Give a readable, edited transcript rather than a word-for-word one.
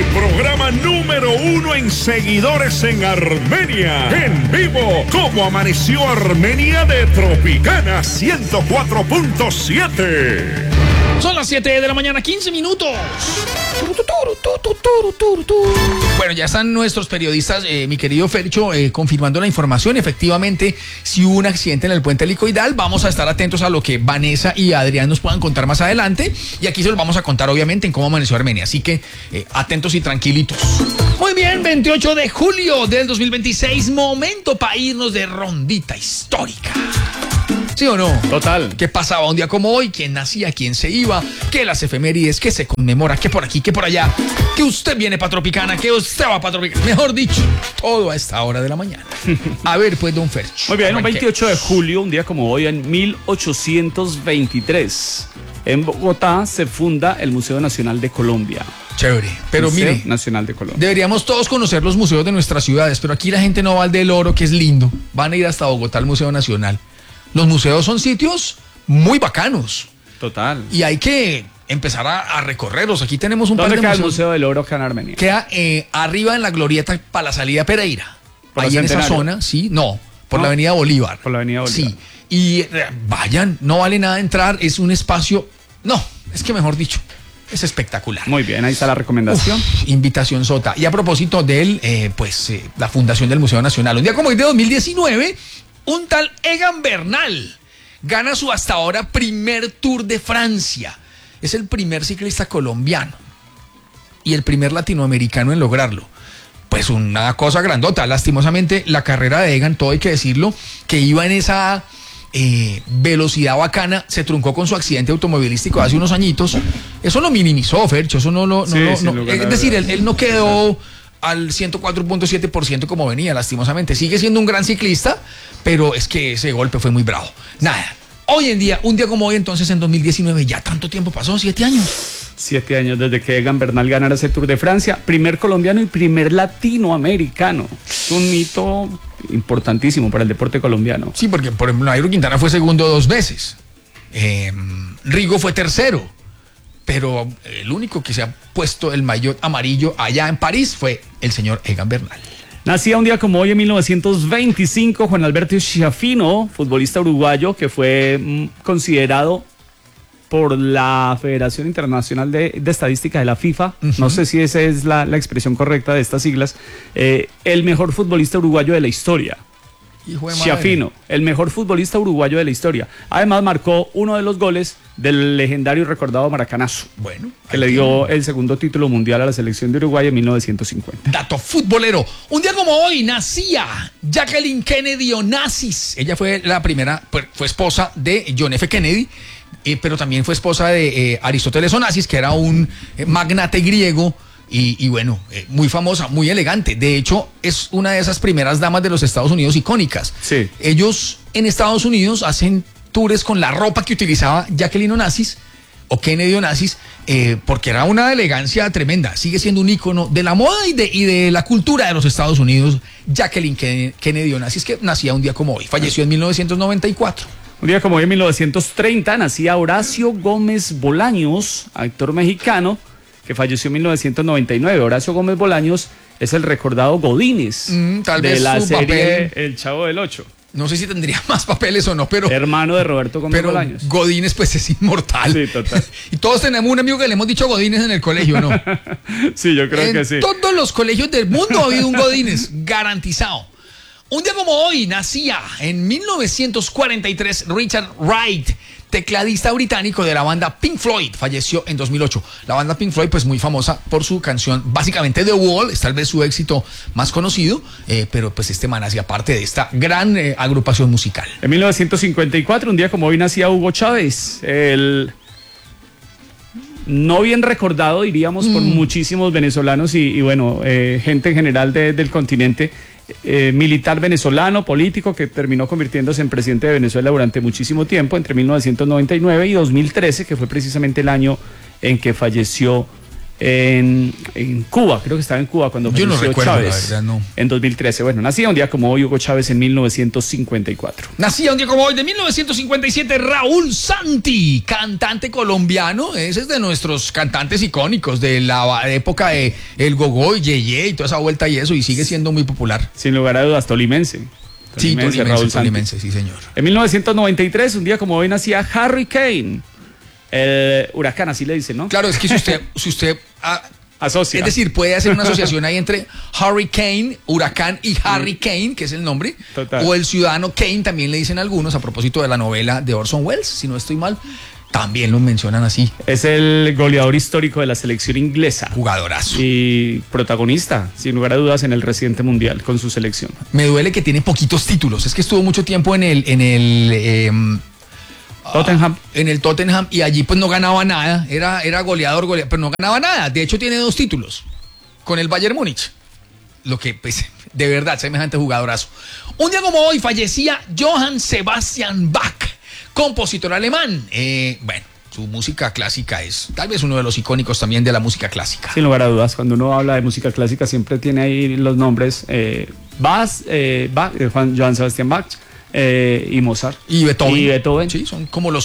programa número 1 en seguidores en Armenia. En vivo, ¿cómo amaneció Armenia de Tropicana 104.7? Son las 7 de la mañana, 15 minutos. Bueno, ya están nuestros periodistas, mi querido Fercho, confirmando la información. Efectivamente, si hubo un accidente en el puente helicoidal, vamos a estar atentos a lo que Vanessa y Adrián nos puedan contar más adelante. Y aquí se los vamos a contar, obviamente, en cómo amaneció Armenia. Así que atentos y tranquilitos. Muy bien, 28 de julio del 2026, momento para irnos de rondita histórica. ¿Sí o no? Total. ¿Qué pasaba un día como hoy? ¿Quién nacía? ¿Quién se iba? ¿Qué las efemérides? ¿Qué se conmemora? ¿Qué por aquí? ¿Qué por allá? ¿Que usted viene para Tropicana? ¿Que usted va para Tropicana? Mejor dicho, todo a esta hora de la mañana. A ver, pues, don Fercho. Muy bien, un 28 de julio, un día como hoy, en 1823, en Bogotá se funda el Museo Nacional de Colombia. Chévere, pero Museo mire, Nacional de Colombia. deberíamos todos conocer los museos de nuestras ciudades, pero aquí la gente no va al del Oro, que es lindo. Van a ir hasta Bogotá al Museo Nacional. Los museos son sitios muy bacanos. Total. Y hay que empezar a recorrerlos. Aquí tenemos un par de ¿Dónde queda el museos. Museo del Oro acá en Armenia? Queda arriba en la glorieta para la salida a Pereira. ¿Por Ahí la en esa Centenario? zona, sí, no, por ¿No? la avenida Bolívar. Por la avenida Bolívar. Sí, y vayan, no vale nada entrar, es un espacio, no, es que mejor dicho, es espectacular. Muy bien, ahí está la recomendación. Invitación sota. Y a propósito de él, la fundación del Museo Nacional. Un día como hoy de 2019, un tal Egan Bernal gana su hasta ahora primer Tour de Francia. Es el primer ciclista colombiano y el primer latinoamericano en lograrlo. Pues una cosa grandota. Lastimosamente, la carrera de Egan, todo hay que decirlo, que iba en esa velocidad bacana, se truncó con su accidente automovilístico hace unos añitos. Eso lo minimizó, Fercho. Eso no. Es decir, él no quedó al 104.7% como venía, lastimosamente. Sigue siendo un gran ciclista, pero es que ese golpe fue muy bravo. Nada. Hoy en día, un día como hoy, entonces en 2019, ya tanto tiempo pasó, 7 años. 7 años desde que Egan Bernal ganara ese Tour de Francia, primer colombiano y primer latinoamericano. Es un hito importantísimo para el deporte colombiano. Sí, porque por ejemplo Nairo Quintana fue segundo 2 veces, Rigo fue tercero, pero el único que se ha puesto el maillot amarillo allá en París fue el señor Egan Bernal. Nacía un día como hoy en 1925 Juan Alberto Schiaffino, futbolista uruguayo que fue considerado por la Federación Internacional de Estadística de la FIFA, no sé si esa es la expresión correcta de estas siglas, el mejor futbolista uruguayo de la historia. Schiaffino, el mejor futbolista uruguayo de la historia. Además marcó uno de los goles del legendario y recordado Maracanazo, bueno, que le dio el segundo título mundial a la selección de Uruguay en 1950. Dato futbolero. Un día como hoy nacía Jacqueline Kennedy Onassis. Ella fue la primera, fue esposa de John F. Kennedy, pero también fue esposa de Aristóteles Onassis, que era un magnate griego. Y bueno, muy famosa, muy elegante. De hecho, es una de esas primeras damas de los Estados Unidos icónicas. Sí. Ellos en Estados Unidos hacen tours con la ropa que utilizaba Jacqueline Onassis o Kennedy Onassis, porque era una elegancia tremenda. Sigue siendo un ícono de la moda y de la cultura de los Estados Unidos, Jacqueline Kennedy Onassis, que nacía un día como hoy. Falleció en 1994. Un día como hoy en 1930 nacía Horacio Gómez Bolaños, actor mexicano, que falleció en 1999. Horacio Gómez Bolaños es el recordado Godínez tal de vez la su serie papel. El Chavo del Ocho. No sé si tendría más papeles o no, pero Hermano de Roberto Gómez Bolaños. Godínez pues es inmortal. Sí, total. Y todos tenemos un amigo que le hemos dicho Godínez en el colegio, ¿no? Sí, yo creo que sí. En todos los colegios del mundo ha habido un Godínez, garantizado. Un día como hoy nacía en 1943 Richard Wright, tecladista británico de la banda Pink Floyd. Falleció en 2008. La banda Pink Floyd, pues muy famosa por su canción, básicamente The Wall, es tal vez su éxito más conocido, pero pues este man hacía parte de esta gran agrupación musical. En 1954, un día como hoy, nacía Hugo Chávez, el no bien recordado, diríamos, por muchísimos venezolanos y bueno, gente en general del continente. Militar venezolano, político, que terminó convirtiéndose en presidente de Venezuela durante muchísimo tiempo, entre 1999 y 2013, que fue precisamente el año en que falleció en Cuba, creo que estaba en Cuba cuando Yo no falleció recuerdo, Chávez, la verdad, no. en 2013. Bueno, nacía un día como hoy Hugo Chávez en 1954. Nacía un día como hoy de 1957 Raúl Santi, cantante colombiano. Ese es de nuestros cantantes icónicos de la época de El Gogó y Yeye y toda esa vuelta y eso, y sigue siendo muy popular. Sin lugar a dudas, tolimense. Sí, Raúl Santi. tolimense, sí señor. En 1993, un día como hoy, nacía Harry Kane, el huracán, así le dicen, ¿no? Claro, es que si usted Asocia. es decir, puede hacer una asociación ahí entre Hurricane, huracán y Harry Kane, que es el nombre. Total. O el ciudadano Kane, también le dicen algunos, a propósito de la novela de Orson Welles, si no estoy mal. También lo mencionan así. Es el goleador histórico de la selección inglesa. Jugadorazo. Y protagonista, sin lugar a dudas, en el reciente mundial con su selección. Me duele que tiene poquitos títulos. Es que estuvo mucho tiempo en el Tottenham. En el Tottenham y allí pues no ganaba nada. Era goleador, pero no ganaba nada. De hecho tiene 2 títulos con el Bayern Múnich. Lo que pues de verdad, semejante jugadorazo. Un día como hoy fallecía Johann Sebastian Bach, compositor alemán. Bueno, su música clásica es tal vez uno de los icónicos también de la música clásica. Sin lugar a dudas, cuando uno habla de música clásica siempre tiene ahí los nombres Bach, Johann Sebastian Bach y Mozart. Y Beethoven. Y Beethoven. Sí, son como los